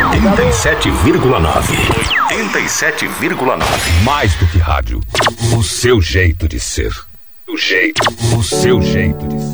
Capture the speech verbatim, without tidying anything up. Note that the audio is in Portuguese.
oitenta e sete vírgula nove. oitenta e sete vírgula nove. Mais do que rádio. O seu jeito de ser. O jeito. O seu jeito de ser.